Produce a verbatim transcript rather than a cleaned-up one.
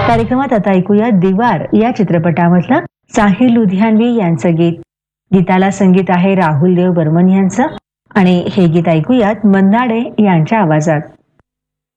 कार्यक्रमात आता ऐकूया दीवार या चित्रपटामधलं साहिल लुधियानवी यांचं गीत. गीताला संगीत आहे राहुल देव बर्मन यांचं आणि हे गीत ऐकूयात मन्नाडे यांच्या आवाजात.